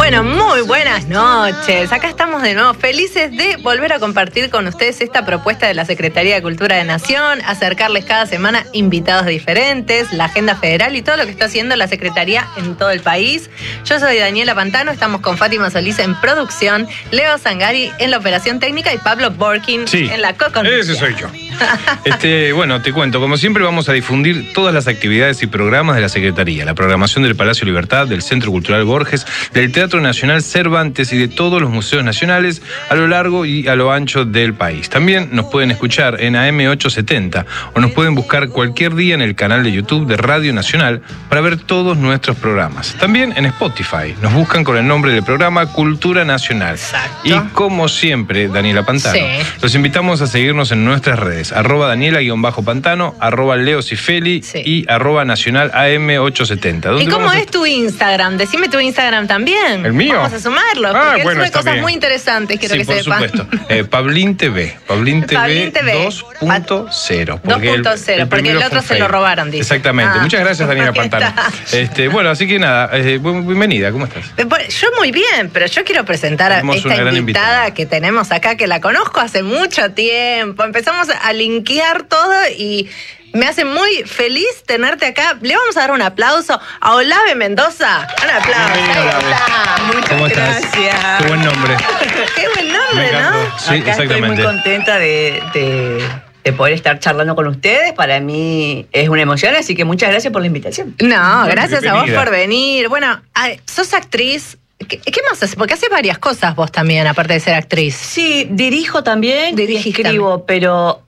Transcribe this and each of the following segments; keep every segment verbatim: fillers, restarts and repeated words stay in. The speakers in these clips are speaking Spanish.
Bueno, muy buenas noches. Acá estamos de nuevo felices de volver a compartir con ustedes esta propuesta de la Secretaría de Cultura de Nación, acercarles cada semana invitados diferentes, la agenda federal y todo lo que está haciendo la Secretaría en todo el país. Yo soy Daniela Pantano, estamos con Fátima Solís en producción, Leo Zangari en la operación técnica y Pablo Borkin sí, en la co-conducción. Ese soy yo. Este, bueno, te cuento, como siempre vamos a difundir todas las actividades y programas de la Secretaría, la programación del Palacio Libertad, del Centro Cultural Borges, del Teatro Nacional Cervantes y de todos los museos nacionales a lo largo y a lo ancho del país. También nos pueden escuchar en A M ochocientos setenta o nos pueden buscar cualquier día en el canal de YouTube de Radio Nacional para ver todos nuestros programas. También en Spotify nos buscan con el nombre del programa Cultura Nacional. Exacto. Y como siempre, Daniela Pantano, sí, los invitamos a seguirnos en nuestras redes, arroba Daniela-Pantano, arroba Leo Cifeli sí, y arroba Nacional A M ochocientos setenta. ¿Y cómo a... es tu Instagram? Decime tu Instagram también. ¿El mío? Vamos a sumarlo, Ah, porque bueno, sube está cosas bien. muy interesantes, quiero sí, que por sepan. supuesto. Eh, Pablín T V. Pablín T V dos punto cero. dos punto cero, porque el otro se lo robaron, dice. Exactamente. Ah. Muchas gracias, Daniela Pantano. Este, bueno, así que nada, eh, bienvenida, ¿cómo estás? Yo muy bien, pero yo quiero presentar a Tenemos esta una gran invitada, invitada que tenemos acá, que la conozco hace mucho tiempo. Empezamos a linkear todo y me hace muy feliz tenerte acá. Le vamos a dar un aplauso a Olave Mendoza. Un aplauso. Bienvenido, Ahí está. Muchas ¿Cómo estás? gracias. Qué buen nombre. Qué buen Me nombre, encantó. ¿no? Sí, Acá estoy muy exactamente. contenta de, de, de poder estar charlando con ustedes. Para mí es una emoción, así que muchas gracias por la invitación. No, Bueno, gracias a vos bienvenida. por venir. Bueno, ay, sos actriz. ¿Qué, qué más haces? Porque haces varias cosas vos también, aparte de ser actriz. Sí, dirijo también Dirigís y escribo, pero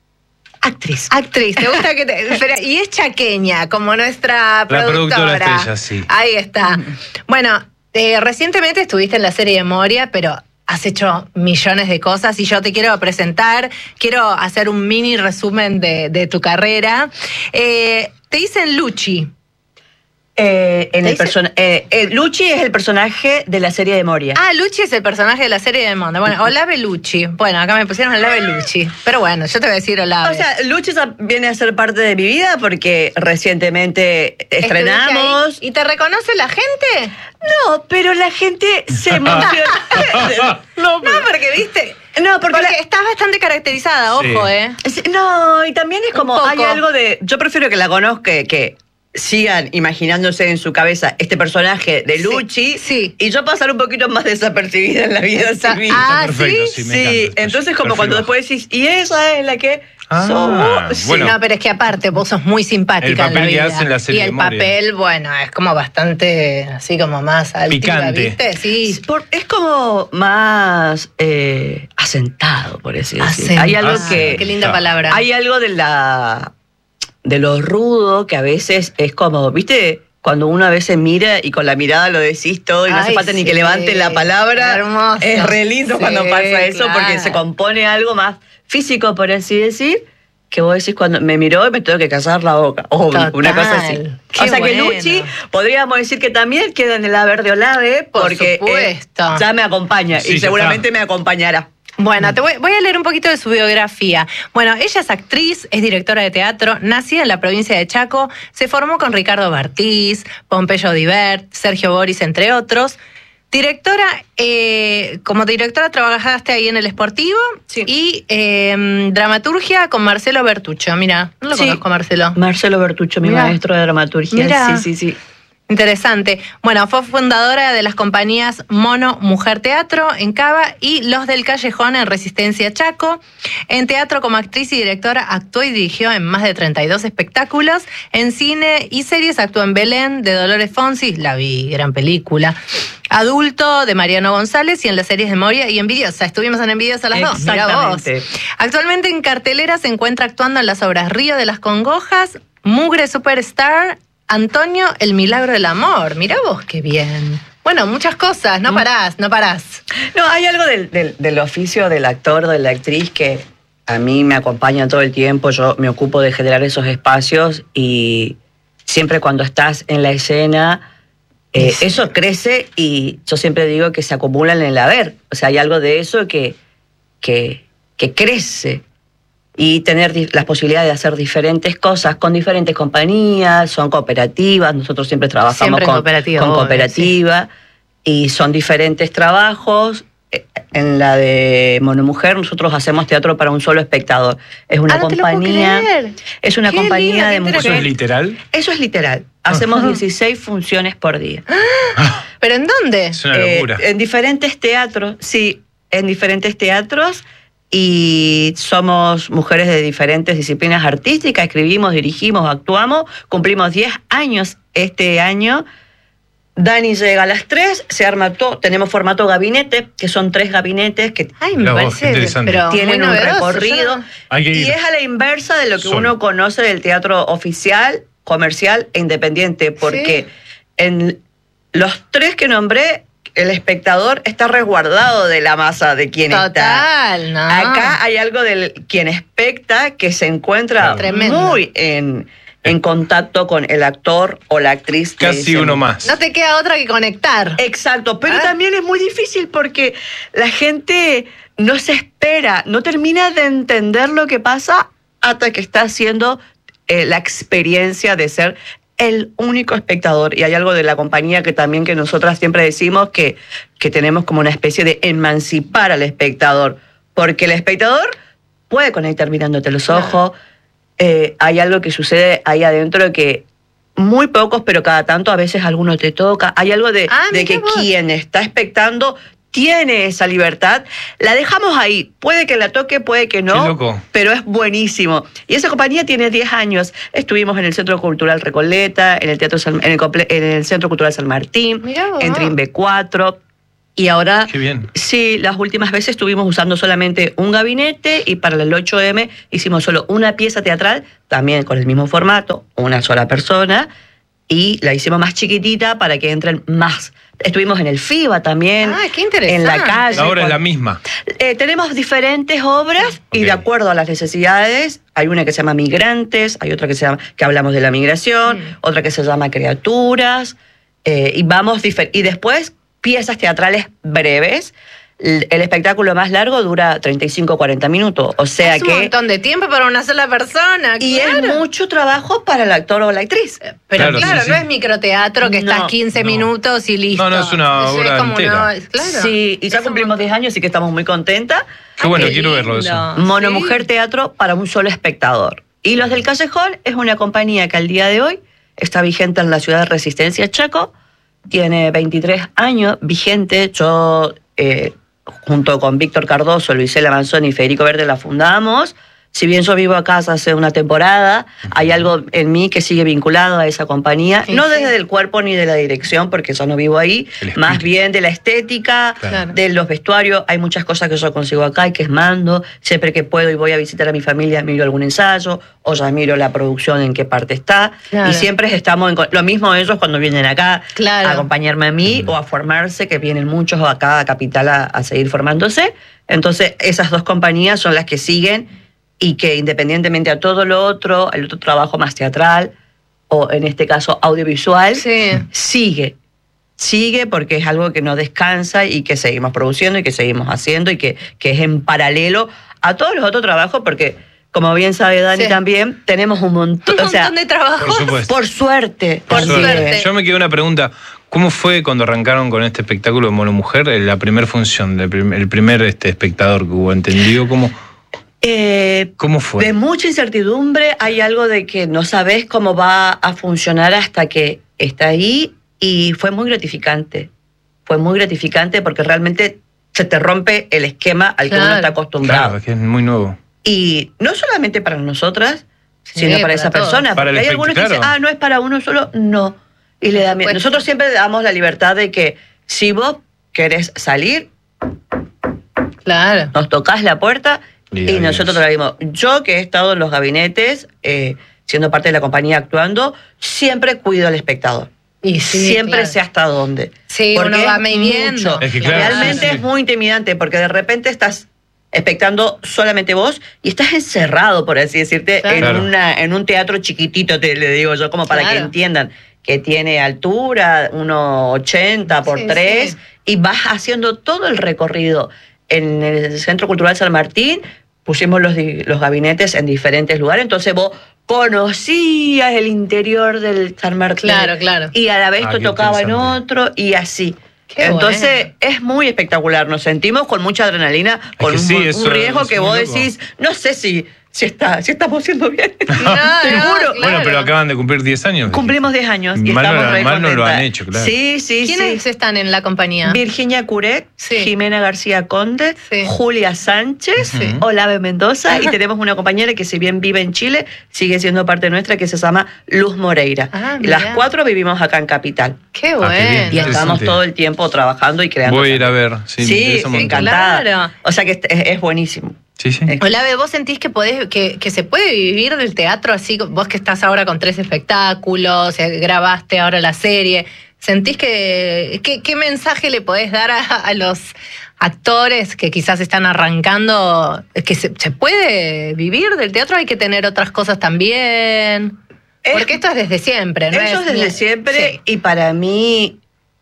actriz. Actriz, ¿te gusta que te...? Pero, y es chaqueña, como nuestra La productora. productora estrella, sí. Ahí está. Bueno, eh, recientemente estuviste en la serie de Moria, pero has hecho millones de cosas y yo te quiero presentar, quiero hacer un mini resumen de, de tu carrera. Eh, te dicen Luchi. Eh, en ¿Te el dice? persona- eh, eh, Luchi es el personaje de la serie de Moria. Ah, Luchi es el personaje de la serie de Moria. Bueno, Olave Luchi. Bueno, acá me pusieron Olave Luchi. Pero bueno, yo te voy a decir Olave. O sea, Luchi sa- viene a ser parte de mi vida porque recientemente estrenamos. ¿Estuviste ahí? ¿Y te reconoce la gente? No, pero la gente se emociona. No, No, porque viste... No, porque, Porque la- estás bastante caracterizada, Sí. ojo, ¿eh? Sí, no, y también es Un como, poco. hay algo de, yo prefiero que la conozca, que, que sigan imaginándose en su cabeza este personaje de Sí, Luchi, sí. y yo pasar un poquito más desapercibida en la vida Está- civil. ah, Perfecto, ¿sí? sí, me Sí, encanta. entonces como Perfil cuando bajo. después decís, y esa es la que Ah, somos. Sí. bueno. No, pero es que aparte vos sos muy simpática El papel en la que vida. hace en la serie y el de Moria. papel, bueno, es como bastante así como más altiva, Picante. ¿viste? Sí. Por- es como más eh, asentado, por así decirlo. Hacen- Hay algo Ah, que... Qué linda Está. palabra. Hay algo de la de lo rudo que a veces es como, ¿viste? Cuando uno a veces mira y con la mirada lo decís todo y no hace Ay, falta ni sí. que levante la palabra. Hermoso. Es re lindo Sí, cuando pasa eso claro. porque se compone algo más físico, por así decir, que vos decís cuando me miró y me tengo que callar la boca. O Total. una cosa así. Qué o sea que bueno. Luchi podríamos decir que también queda en el haber de Olave Por porque eh, supuesto. ya me acompaña Sí, y ya seguramente está. me acompañará. Bueno, te voy, voy a leer un poquito de su biografía. Bueno, ella es actriz, es directora de teatro, nacida en la provincia de Chaco, se formó con Ricardo Bartiz, Pompeyo Divert, Sergio Boris, entre otros. Directora, eh, como directora trabajaste ahí en el Sportivo Sí. y eh, dramaturgia con Marcelo Bertuccio. Mira, no lo Sí. conozco, Marcelo. Marcelo Bertuccio, mi Mirá. maestro de dramaturgia. Mirá. Sí, sí, sí. Interesante. Bueno, fue fundadora de las compañías Mono Mujer Teatro en Cava y Los del Callejón en Resistencia Chaco. En teatro como actriz y directora actuó y dirigió en más de treinta y dos espectáculos. En cine y series actuó en Belén de Dolores Fonsi, la vi, gran película. Adulto de Mariano González y en las series de Moria y Envidiosa. Estuvimos en Envidiosa las dos. Mirá vos. Exactamente. Actualmente en cartelera se encuentra actuando en las obras Río de las Congojas, Mugre Superstar, Antonio, El Milagro del Amor. Mirá vos qué bien. Bueno, muchas cosas, no parás, no parás. No, hay algo del, del, del oficio del actor, de la actriz que a mí me acompaña todo el tiempo. Yo me ocupo de generar esos espacios y siempre cuando estás en la escena, eh, Sí. eso crece y yo siempre digo que se acumulan en el haber. O sea, hay algo de eso que, que, que crece. Y tener di- las posibilidades de hacer diferentes cosas con diferentes compañías, son cooperativas, nosotros siempre trabajamos Siempre con cooperativa, con obvio, cooperativa. y son diferentes trabajos. En la de Monomujer nosotros hacemos teatro para un solo espectador. Es una ah, no compañía. Te lo puedo creer. Es una Qué compañía lindo, de qué mujeres. ¿Eso es literal? Eso es literal. Hacemos dieciséis funciones por día. ¿Pero en dónde? Es una locura. Eh, en diferentes teatros, sí, en diferentes teatros. Y somos mujeres de diferentes disciplinas artísticas. Escribimos, dirigimos, actuamos. Cumplimos diez años este año. Dani llega a las tres, se arma todo. Tenemos formato gabinete, que son tres gabinetes que Ay, me Mirá vos, parece qué interesante. pero tienen muy un novedoso. recorrido. Yo no- Hay que Y ir. es a la inversa de lo que Solo. uno conoce del teatro oficial, comercial e independiente, porque en los tres que nombré, el espectador está resguardado de la masa de quien está. Total, no. Acá hay algo del quien especta que se encuentra Tremendo. muy en, en contacto con el actor o la actriz. que Casi dicen- uno más. No te queda otra que conectar. Exacto, pero ¿Ah? también es muy difícil porque la gente no se espera, no termina de entender lo que pasa hasta que está haciendo eh, la experiencia de ser el único espectador. Y hay algo de la compañía que también que nosotras siempre decimos que, que tenemos como una especie de emancipar al espectador, porque el espectador puede conectar mirándote los ojos. Eh, hay algo que sucede ahí adentro que muy pocos, pero cada tanto a veces alguno te toca. Hay algo de, Ah, de mira que vos. quien está expectando tiene esa libertad. La dejamos ahí. Puede que la toque, puede que no. Qué loco. Pero es buenísimo. Y esa compañía tiene diez años. Estuvimos en el Centro Cultural Recoleta, en el, Teatro San- en el, comple- en el Centro Cultural San Martín, Mirá vos. en Trimbe cuatro. Y ahora, Qué bien. sí, las últimas veces estuvimos usando solamente un gabinete y para el ocho eme hicimos solo una pieza teatral, también con el mismo formato, una sola persona, y la hicimos más chiquitita para que entren más. Estuvimos en el FIBA también, Ah, qué interesante. en la calle. La obra es con- la misma. eh, tenemos diferentes obras y Ok. de acuerdo a las necesidades, hay una que se llama Migrantes, hay otra que se llama que hablamos de la migración, Mm. otra que se llama Criaturas, eh, y vamos difer- y después piezas teatrales breves. El, el espectáculo más largo dura treinta y cinco a cuarenta minutos, o sea es un que montón de tiempo para una sola persona. y claro. es mucho trabajo para el actor o la actriz. Pero Claro, claro, sí, no sí. es microteatro que No, estás quince no. minutos y listo. No, no, es una Eso obra como entera. una- es- claro. Sí, y ya Es un cumplimos diez años, así que estamos muy contentas. Qué bueno, qué quiero verlo lindo. eso. Mono Sí. Mujer Teatro para un solo espectador. Y Los del Callejón es una compañía que al día de hoy está vigente en la ciudad de Resistencia, Chaco. Tiene veintitrés años vigente. Yo, eh, junto con Víctor Cardoso, Luisela Manzoni y Federico Verde, la fundamos. Si bien yo vivo acá hace una temporada, hay algo en mí que sigue vinculado a esa compañía. Sí, no sí. desde el cuerpo ni de la dirección, porque yo no vivo ahí. El espíritu. Más bien de la estética, Claro. de los vestuarios. Hay muchas cosas que yo consigo acá y que es mando. Siempre que puedo y voy a visitar a mi familia, miro algún ensayo o ya miro la producción en qué parte está. Claro. Y siempre estamos en... co- Lo mismo ellos cuando vienen acá Claro. a acompañarme a mí o a formarse, que vienen muchos acá a Capital a, a seguir formándose. Entonces, esas dos compañías son las que siguen y que independientemente a todo lo otro, el otro trabajo más teatral o en este caso audiovisual, Sí. sigue. Sigue porque es algo que no descansa y que seguimos produciendo y que seguimos haciendo y que, que es en paralelo a todos los otros trabajos porque, como bien sabe Dani Sí. también, tenemos un montón, Un o sea, montón de trabajo. Por supuesto. por suerte. Por también. suerte. Yo me quedé una pregunta. ¿Cómo fue cuando arrancaron con este espectáculo de Mono Mujer? eh, La primera función, el primer, el primer este, espectador que hubo entendido. ¿Cómo, Eh, cómo fue? De mucha incertidumbre, hay algo de que no sabes cómo va a funcionar hasta que está ahí y fue muy gratificante. Fue muy gratificante porque realmente se te rompe el esquema al que uno Claro. está acostumbrado. Claro, es que es muy nuevo. Y no solamente para nosotras, Sí, sino para, para esa todos. persona. Para Porque el hay algunos que espect- dicen, claro. ah, no es para uno solo, no. Y le da miedo. supuesto. Nosotros siempre damos la libertad de que si vos querés salir, Claro. nos tocas la puerta Y y, adiós. nosotros te la abrimos. Yo que he estado en los gabinetes, eh, siendo parte de la compañía actuando, siempre cuido al espectador. Y sí, siempre claro. sé hasta dónde. Sí, Porque uno va es midiendo. mucho. Es que claro, Realmente sí, sí. es muy intimidante porque de repente estás expectando solamente vos y estás encerrado, por así decirte, Claro. en, Claro. una, en un teatro chiquitito, te le digo yo, como para Claro. que entiendan que tiene altura, uno ochenta por Sí, tres, sí. y vas haciendo todo el recorrido. En el Centro Cultural San Martín pusimos los, di- los gabinetes en diferentes lugares, entonces vos conocías el interior del San Martín. Claro, claro. Y a la vez Ah, te qué tocaba en interesante. otro y así. Qué Entonces bueno. es muy espectacular, nos sentimos con mucha adrenalina, con que un, sí, un eso riesgo es que muy vos loco. decís, no sé si, si, está, si estamos haciendo bien. No, Te no, juro. claro. Bueno, pero acaban de cumplir diez años. Cumplimos diez años y Mal no estamos lo- re mal no lo contentas. han hecho, claro. Sí, sí, ¿Quiénes sí. están en la compañía? Virginia Curet, Sí. Jimena García Conde, Sí. Julia Sánchez, Sí. Olave Mendoza, y Ajá. tenemos una compañera que si bien vive en Chile, sigue siendo parte nuestra, que se llama Luz Moreira. Ah, Y las mirá. cuatro vivimos acá en Capital. Qué Ah, qué bien. Y bueno. Interesante. estamos todo el tiempo trabajando y creando. Voy a ir a ver. Sí, me Sí, interesa un sí, montón. encantada. Claro. O sea que es, es buenísimo. Sí, sí. Eh, Olave, ¿vos sentís que podés, que, que se puede vivir del teatro así? Vos que estás ahora con tres espectáculos, eh, grabaste ahora la serie, ¿sentís que, que qué mensaje le podés dar a, a los actores que quizás están arrancando? ¿Que se, se puede vivir del teatro? ¿Hay que tener otras cosas también? Es- Porque esto es desde siempre, ¿no? Eso es desde ni- siempre, Sí. y para mí,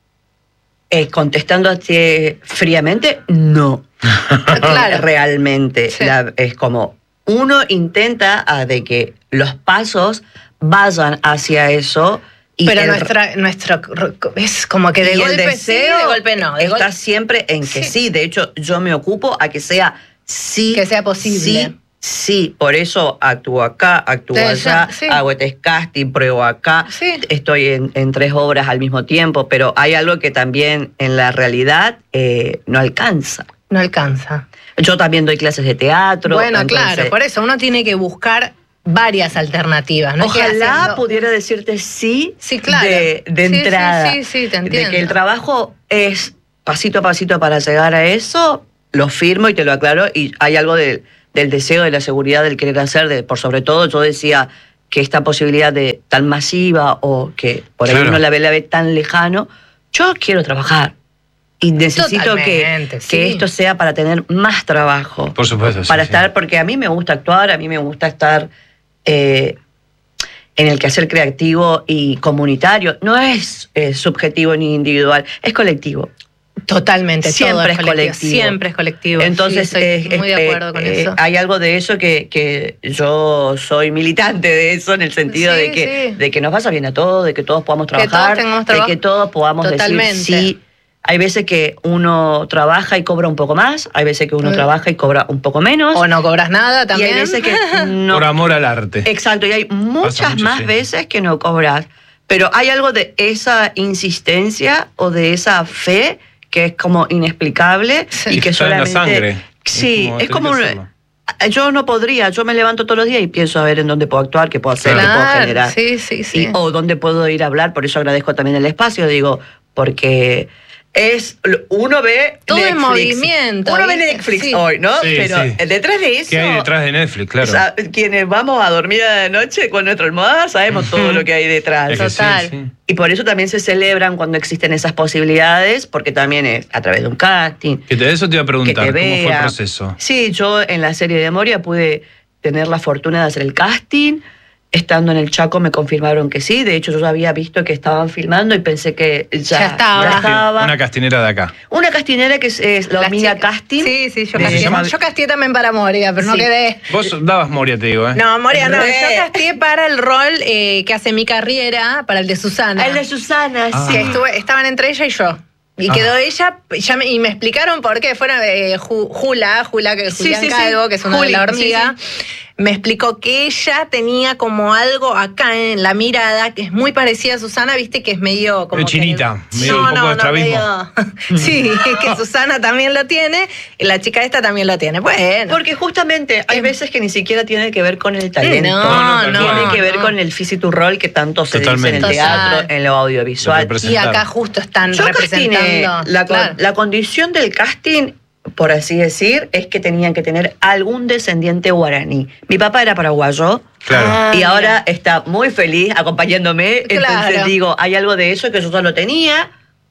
eh, contestándote fríamente, no. Claro. Realmente. Sí. La- es como uno intenta a de que los pasos vayan hacia eso. Y Pero el- nuestra, nuestro es como que de y el golpe deseo sí, de golpe no. De está golpe- siempre en que Sí. sí. De hecho, yo me ocupo a que sea sí. Que sea posible. Sí, sí. Por eso actúo acá, actúo Sí, allá, sí. hago este casting, pruebo acá. Sí. Estoy en, en tres obras al mismo tiempo, pero hay algo que también en la realidad eh, no alcanza. No alcanza. Yo también doy clases de teatro. Bueno, entonces, claro, por eso uno tiene que buscar varias alternativas. ¿no? Es que Ojalá haciendo- pudiera decirte sí, Sí, claro. de, de Sí, sí, entrada. sí, sí, te De entiendo. que el trabajo es pasito a pasito para llegar a eso, lo firmo y te lo aclaro. Y hay algo de- del deseo, de la seguridad, del querer hacer. De, por sobre todo, yo decía que esta posibilidad de tan masiva o que por ahí Claro. uno la ve, la ve tan lejano, yo quiero trabajar. Y necesito que, Totalmente, sí. que esto sea para tener más trabajo. Por supuesto. sí, Para sí. estar, porque a mí me gusta actuar, a mí me gusta estar eh, en el quehacer creativo y comunitario. No es eh, subjetivo ni individual, es colectivo. Totalmente, todo Siempre es colectivo. Siempre es colectivo. Entonces, sí, estoy eh, muy de eh, acuerdo con eh, eso. hay algo de eso que, que yo soy militante de eso, en el sentido Sí, de, que, sí. de que nos vaya bien a todos, de que todos podamos Que todos trabajar, tengamos de trabajo. que todos podamos Totalmente. decir sí. Hay veces que uno trabaja y cobra un poco más, hay veces que uno Mm. trabaja y cobra un poco menos. O no cobras nada Y también. hay veces que no. Por amor al arte. Exacto, y hay muchas mucho, más sí. veces que no cobras. Pero hay algo de esa insistencia o de esa fe que es como inexplicable Sí. y que Está en la solamente. sangre. Sí, Es como es como. tenés que un- hacerlo. yo no podría, yo me levanto todos los días y pienso a ver en dónde puedo actuar, qué puedo hacer, Claro. qué puedo Claro, generar. sí, sí, sí. Y- o dónde puedo ir a hablar, por eso agradezco también el espacio, digo, porque es uno ve Todo en Netflix. movimiento, Uno ve ¿viste? Netflix Sí. hoy, ¿no? Sí, Pero sí. detrás de eso ¿Qué hay detrás de Netflix? Claro. sa- quienes vamos a dormir a la noche con nuestra almohada sabemos todo lo que hay detrás. Es que sí, Total. sí. Y por eso también se celebran cuando existen esas posibilidades, porque también es a través de un casting. Que te, eso te iba a Que preguntar, te ¿cómo fue el vea. proceso? Sí, yo en la serie de Moria pude tener la fortuna de hacer el casting. Estando en el Chaco me confirmaron que sí. De hecho, yo ya había visto que estaban filmando y pensé que ya, Ya estaba. ya Una, estaba. una castinera de acá. Una castinera que es, es la Las hormiga chicas. casting. Sí, sí, yo de- castié. se llama- Yo castié también para Moria, pero no Sí. quedé. Vos dabas Moria, te digo, ¿eh? No, Moria, no. Re. Yo castié para el rol eh, que hace mi carrera, para el de Susana. Ah, el de Susana, Ah. sí. Que estuve, estaban entre ella y yo. Y Ah. quedó ella, ya me- y me explicaron por qué. Fueron eh, Ju- Jula, Jula, que es Sí, Julián sí, sí. Calvo, que es una Juli, de la sí, hormiga. Me explicó que ella tenía como algo acá en la mirada, que es muy parecida a Susana, viste, que es medio como. Medio que- chinita, medio no, un poco no, de no, estrabismo. medio- Sí, que Susana también lo tiene, y la chica esta también lo tiene. Bueno. Porque justamente hay Em- veces que ni siquiera tiene que ver con el talento. No, No, no, tiene no, que ver no. con el físico rol que tanto se Totalmente. dice en el teatro, Total. en lo audiovisual. Lo Y acá justo están Yo castiné, representando. la, con- Claro. la condición del casting, por así decir, es que tenían que tener algún descendiente guaraní. Mi papá era paraguayo. Claro. Ah, Y mira. ahora está muy feliz acompañándome. Claro. Entonces digo, hay algo de eso que yo ya lo tenía.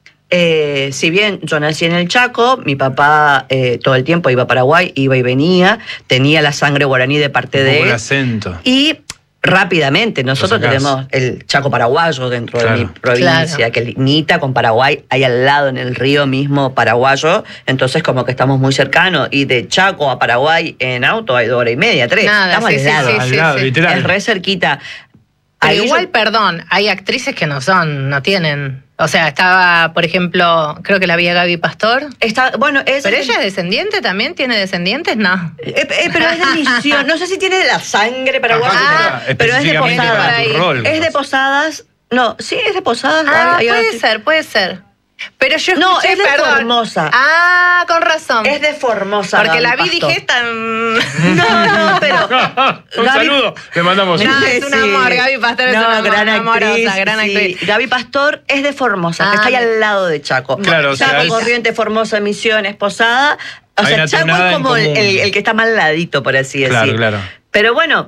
Eh, si bien yo nací en el Chaco, mi papá eh, todo el tiempo iba a Paraguay, iba y venía, tenía la sangre guaraní de parte Un de poco el él. acento. Y rápidamente, nosotros Lo sacás. tenemos el Chaco paraguayo dentro Claro. de mi provincia, Claro. que limita con Paraguay, hay al lado en el río mismo paraguayo, entonces como que estamos muy cercanos. Y de Chaco a Paraguay en auto hay dos horas y media, tres. Nada, estamos sí, al sí, lado. sí, Al sí, lado, sí. literal. Es re cerquita. Pero Ahí igual, yo- perdón, hay actrices que no son, no tienen. O sea, estaba, por ejemplo, creo que la había Gaby Pastor. Está, bueno, es ¿Pero ella es descendiente también? ¿Tiene descendientes? No. Eh, eh, pero es de misión. No sé si tiene la sangre paraguaya, Ah, pero, pero es de específicamente Posadas. para tu rol, Es de capaz. Posadas. No, sí, es de Posadas. Ah, Ay, ahora puede estoy- ser, puede ser. Pero yo No, escuché, es de perdón. Formosa. Ah, con razón. Es de Formosa. Porque Gaby la vi y Pastor. dije tan... No, no, pero. Un Gaby- saludo. Le mandamos un No, es un amor, Gaby Pastor es No, una gran amorosa, actriz, gran sí. actriz. Gaby Pastor es de Formosa, Ah, que está ahí me- al lado de Chaco. Claro, o sea, Chaco, es- Corrientes, Formosa, Misiones, Posada. O Hay sea, una Chaco tonada es en como el, común. el- el que está mal ladito, por así decir. Claro, claro. Pero bueno,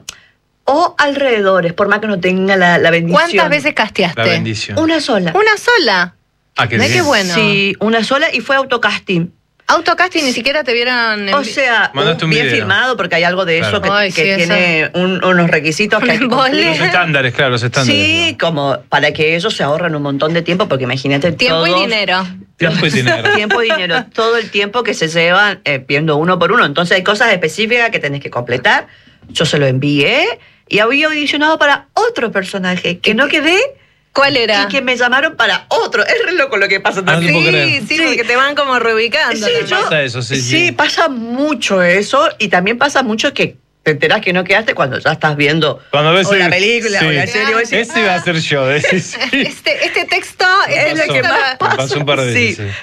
o alrededores, por más que no tenga la, la bendición. ¿Cuántas veces casteaste? La bendición. Una sola. Una sola. Ah, qué Mirá bien. qué bueno. Sí, una sola y fue autocasting. Autocasting ni siquiera te vieron en O vi- sea, Mandaste un bien video. filmado porque hay algo de Claro. eso que, Ay, que sí, tiene un- unos requisitos que hay que Un embole. cumplir. Los estándares, claro, los estándares. Sí, como para que ellos se ahorren un montón de tiempo, porque imagínate tiempo y todos- dinero. Tiempo y dinero. Tiempo y dinero, todo el tiempo que se llevan eh, viendo uno por uno. Entonces hay cosas específicas que tenés que completar. Yo se lo envié y había audicionado para otro personaje que no quedé ¿Cuál era? y que me llamaron para otro. Es re loco lo que pasa Ah, no también. puedo Sí, creer. sí, Sí. porque te van como reubicando. Sí, también. yo- Pasa eso, sí, sí. pasa mucho eso y también pasa mucho que te enterás que no quedaste cuando ya estás viendo Cuando ves o la el- película sí. o la serie. vos decís, Ese iba a ser yo. decís, sí. Este, este texto Me es pasó. lo que más Me pasó un par de veces, sí.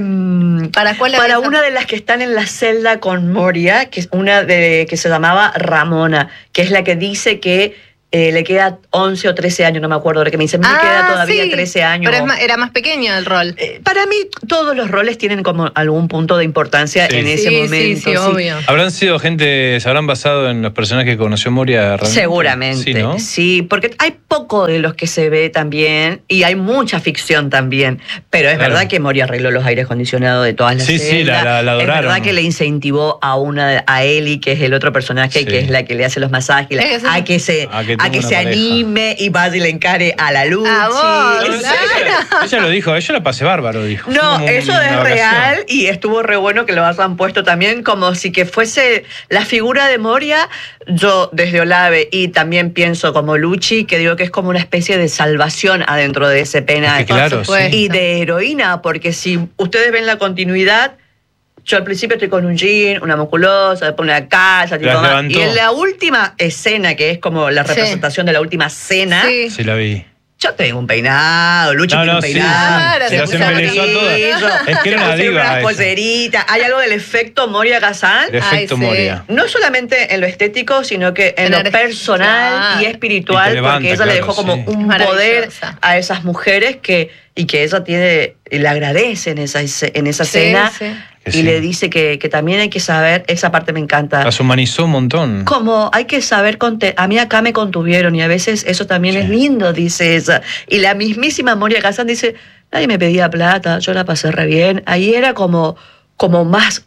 Em, ¿Para cuál para habías- una de las que están en la celda con Moria, que es una de que se llamaba Ramona, que es la que dice que eh, le queda once o trece años, no me acuerdo, ahora que me dice, me Ah, queda todavía sí. trece años. Pero es más- era más pequeño el rol. Eh, para mí todos los roles tienen como algún punto de importancia Sí. en ese sí, momento. sí, sí, obvio. ¿Habrán sido gente, se habrán basado en los personajes que conoció Moria realmente? Seguramente, Sí, ¿no? sí, porque hay poco de los que se ve también y hay mucha ficción también, pero es Claro. verdad que Moria arregló los aires acondicionados de todas las Sí, sí, celdas. la- la- la Es adoraron. verdad que le incentivó a una a Eli, que es el otro personaje Sí. que es la que le hace los masajes, la- Es que a que se A que a tenga que una se pareja. anime y vaya y le encare a la Luchi. A vos, No, no, Claro. ella, ella lo dijo, ella la pasé bárbaro, dijo. No, Como eso una es vacación. real y estuvo re bueno que lo hayan puesto también como si que fuese la figura de Moria. Yo desde Olave y también pienso como Luchi, que digo que es como una especie de salvación adentro de ese pena Es que claro, Por supuesto. y de heroína, porque si ustedes ven la continuidad, yo al principio estoy con un jean, una musculosa, después una casa, tipo, Las más. levantó. Y en la última escena, que es como la Sí. representación de la última cena, Sí. Sí, la vi. yo tengo un peinado, Luchi No, tiene no, un sí, peinado. sí. se Se las puso embelezó a amarillo, todas. Es que era se una puso diva unas ella. polleritas. Hay algo del efecto Moria Kazan. El efecto Ay, sí. Moria. No solamente en lo estético, sino que en lo Energía. personal y Y espiritual, te levanta, porque ella le claro, dejó como sí. un Maravillosa. poder a esas mujeres que y que ella tiene y le agradece en esa, en esa Sí, escena sí. Que y sí. le dice que, que también hay que saber, esa parte me encanta. Las humanizó un montón. Como hay que saber, conte- a mí acá me contuvieron y a veces eso también Sí. es lindo, dice ella. Y la mismísima Moria Kazan dice, nadie me pedía plata, yo la pasé re bien. Ahí era como, como más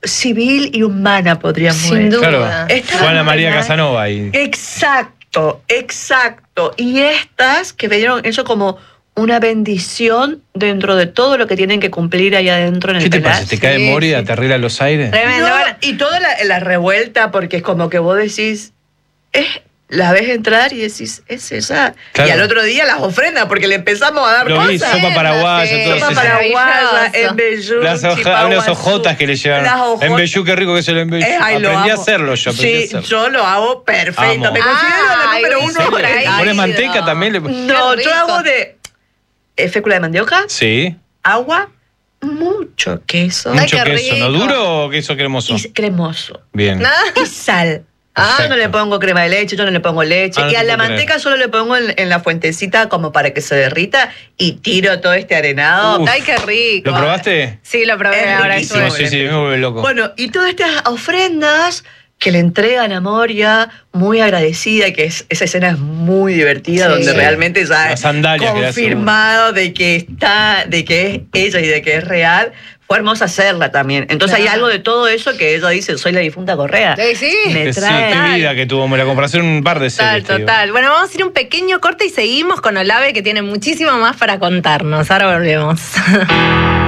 civil y humana, podríamos Sin decir. duda. Claro. Estaba Juana María buena. Casanova ahí. Exacto, exacto. Y estas que me dieron eso como una bendición dentro de todo lo que tienen que cumplir ahí adentro en el ¿Qué te penal. pasa? ¿Te cae Sí, Moria? sí. ¿Te arregla los aires? Tremendo. No, Bueno, y toda la, la revuelta, porque es como que vos decís, es, la ves entrar y decís, es esa. Claro. Y al otro día las ofrendas, porque le empezamos a dar Lo vi, cosas. sopa paraguaya, Sí, todo Sopa eso. paraguaya, Maravilloso. embellú, Las hoja- chipaguazú. unas hojotas que le llevan. Las hojotas. Embellú, qué rico que se lo embellú. Eh, ay, lo aprendí a amo. hacerlo yo, aprendí Sí, a hacerlo. yo lo hago perfecto. Amo. Me considero la Ay, número ¿en uno. serio? por ahí. Ay, ¿Pones no. manteca también? Le... No, Qué yo rico. hago de eh, fécula de mandioca, Sí, agua, mucho queso Ay, mucho qué queso. ¿No rico. duro o queso cremoso? y cremoso. Bien. nada. Y sal. Ah, Yo no le pongo crema de leche, yo no le pongo leche. Ah, no y a te la puedo creer. manteca solo le pongo en, en la fuentecita como para que se derrita y tiro todo este arenado. Uf. Ay, qué rico. ¿Lo probaste? Sí, lo probé Es ahora. riquísimo. estuve. Sí, sí, sí, me vuelve loco. Bueno, y todas estas ofrendas que le entregan a Moria, muy agradecida, que es, esa escena es muy divertida, Sí. donde Sí. realmente ya Las sandalias que le hace confirmado de que está, de que es ella y de que es real. Fue hermosa hacerla también. Entonces Claro. hay algo de todo eso que ella dice, soy la difunta Correa. Sí, sí. Me Que sí, trae- qué vida que tuvo Moria, como para hacer un par de Total, series. te digo. total. Bueno, vamos a ir un pequeño corte y seguimos con Olave, que tiene muchísimo más para contarnos. Ahora volvemos.